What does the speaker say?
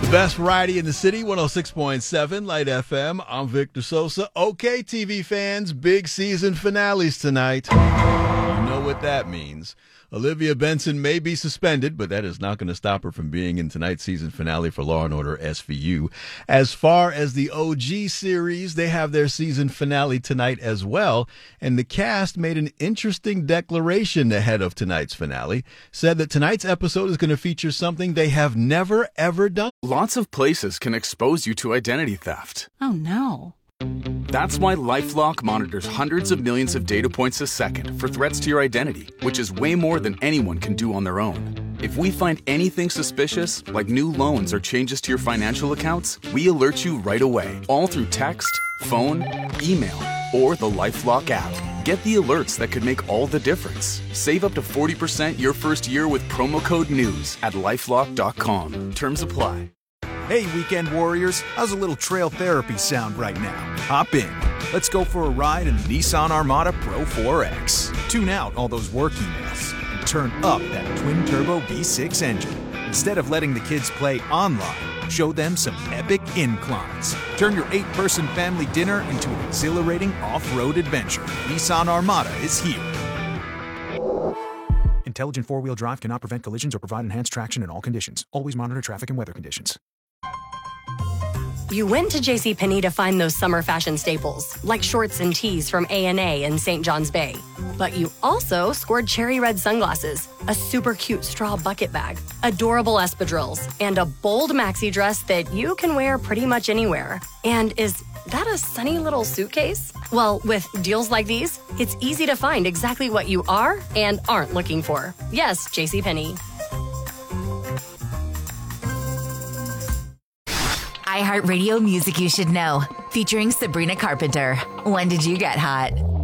The best variety in the city, 106.7 Light FM. I'm Victor Sosa. Okay, TV fans, big season finales tonight. You know what that means. Olivia Benson may be suspended, but that is not going to stop her from being in tonight's season finale for Law & Order SVU. As far as the OG series, they have their season finale tonight as well, and the cast made an interesting declaration ahead of tonight's finale, said that tonight's episode is going to feature something they have never, ever done. Lots of places can expose you to identity theft. Oh, no. That's why LifeLock monitors hundreds of millions of data points a second for threats to your identity, which is way more than anyone can do on their own. If we find anything suspicious, like new loans or changes to your financial accounts, we alert you right away, all through text, phone, email, or the LifeLock app. Get the alerts that could make all the difference. Save up to 40% your first year with promo code NEWS at LifeLock.com. Terms apply. Hey, weekend warriors, how's a little trail therapy sound right now? Hop in. Let's go for a ride in the Nissan Armada Pro 4X. Tune out all those work emails and turn up that twin-turbo V6 engine. Instead of letting the kids play online, show them some epic inclines. Turn your 8-person family dinner into an exhilarating off-road adventure. Nissan Armada is here. Intelligent four-wheel drive cannot prevent collisions or provide enhanced traction in all conditions. Always monitor traffic and weather conditions. You went to JCPenney to find those summer fashion staples, like shorts and tees from A&A and St. John's Bay. But you also scored cherry red sunglasses, a super cute straw bucket bag, adorable espadrilles, and a bold maxi dress that you can wear pretty much anywhere. And is that a sunny little suitcase? Well, with deals like these, it's easy to find exactly what you are and aren't looking for. Yes, JCPenney. iHeartRadio Music You Should Know, featuring Sabrina Carpenter. When did you get hot?